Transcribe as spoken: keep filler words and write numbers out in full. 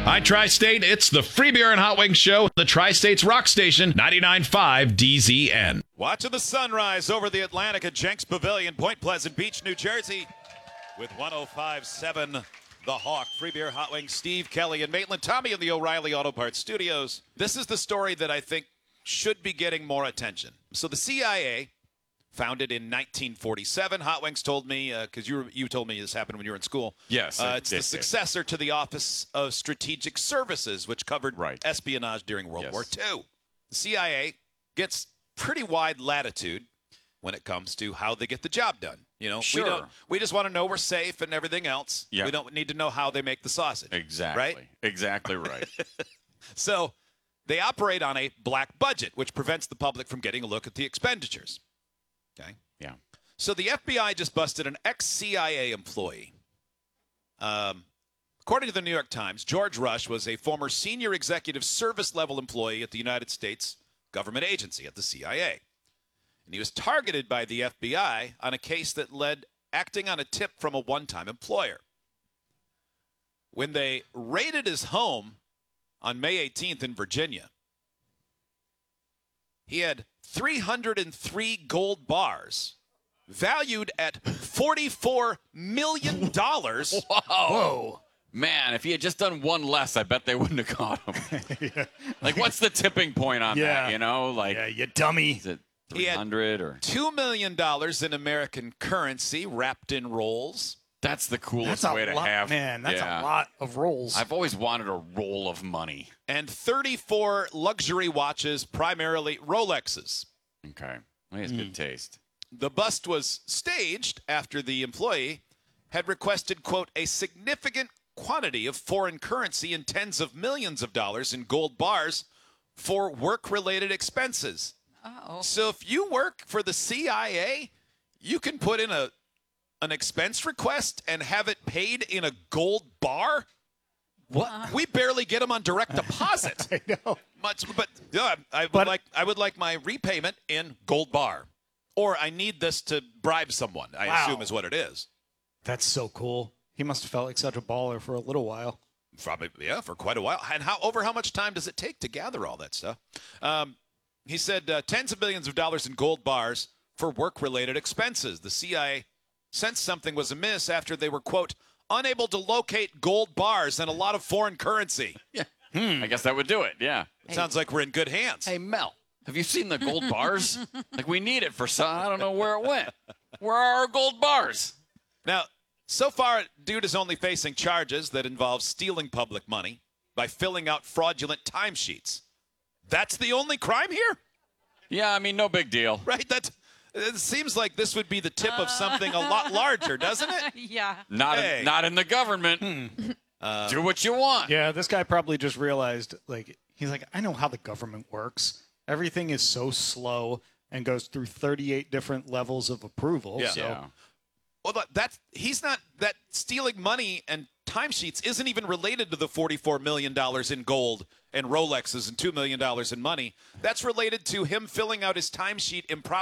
Hi, Tri-State. It's the Free Beer and Hot Wings Show, the Tri-State's rock station, ninety-nine point five D Z N. Watching the sunrise over the Atlantic at Jenks Pavilion, Point Pleasant Beach, New Jersey, with one oh five point seven The Hawk. Free Beer, Hot Wings, Steve Kelly, and Maitland Tommy in the O'Reilly Auto Parts studios. This is the story that I think should be getting more attention. So the C I A, founded in nineteen forty-seven. Hot Wings told me, because uh, you were, you told me this happened when you were in school. Yes. Uh, it's did, the successor did. to the Office of Strategic Services, which covered right. espionage during World yes. War Two. The C I A gets pretty wide latitude when it comes to how they get the job done. You know, sure. we don't. We just want to know we're safe and everything else. Yeah. We don't need to know how they make the sausage. Exactly. Right? Exactly right. So they operate on a black budget, which prevents the public from getting a look at the expenditures. Okay. Yeah. So the F B I just busted an ex-C I A employee. Um, according to the New York Times, George Rush was a former senior executive service level employee at the United States government agency at the C I A. And he was targeted by the F B I on a case that led acting on a tip from a one-time employer. When they raided his home on May eighteenth in Virginia, he had three hundred three gold bars valued at forty-four million dollars. Whoa. Whoa. Man, if he had just done one less, I bet they wouldn't have caught him. yeah. Like, what's the tipping point on yeah. that, you know? Like, yeah, you dummy. Is it three hundred or? two million dollars in American currency wrapped in rolls. That's the coolest that's way to lot, have. Man, that's yeah. a lot of rolls. I've always wanted a roll of money. And thirty-four luxury watches, primarily Rolexes. Okay. Well, he has mm. good taste. The bust was staged after the employee had requested, quote, a significant quantity of foreign currency in tens of millions of dollars in gold bars for work-related expenses. Uh-oh. So if you work for the C I A, you can put in a an expense request and have it paid in a gold bar? What? Uh, we barely get them on direct deposit. I know. Much, but yeah, I would but, like I would like my repayment in gold bar, or I need this to bribe someone. I wow. assume is what it is. That's so cool. He must have felt like such a baller for a little while. Probably, yeah, for quite a while. And how over how much time does it take to gather all that stuff? Um, he said uh, tens of millions of dollars in gold bars for work-related expenses. The C I A sensed something was amiss after they were, quote, unable to locate gold bars and a lot of foreign currency. Yeah. Hmm. I guess that would do it, yeah. Hey, sounds like we're in good hands. Hey, Mel, have you seen the gold bars? Like, we need it for some. I don't know where it went. Where are our gold bars? Now, so far, dude is only facing charges that involve stealing public money by filling out fraudulent timesheets. That's the only crime here? Yeah, I mean, no big deal. Right? That's... It seems like this would be the tip of something a lot larger, doesn't it? Yeah. Not, hey. in, not in the government. Hmm. Uh, Do what you want. Yeah, this guy probably just realized, like, he's like, I know how the government works. Everything is so slow and goes through thirty-eight different levels of approval. Yeah. So. yeah. Well, that's he's not that stealing money and timesheets isn't even related to the forty-four million dollars in gold and Rolexes and two million dollars in money. That's related to him filling out his timesheet improperly.